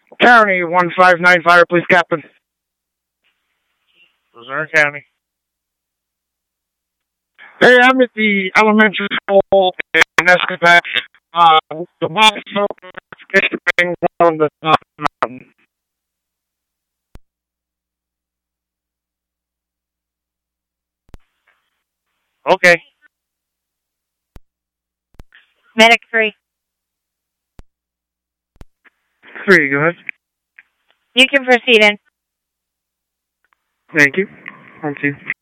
County 159 Fire Police Captain. Missouri County. Hey, I'm at the elementary school in Escapatch. The box is being on the top of the mountain. Okay. Medic 3. 3, go ahead. You can proceed in. Thank you. Thank you.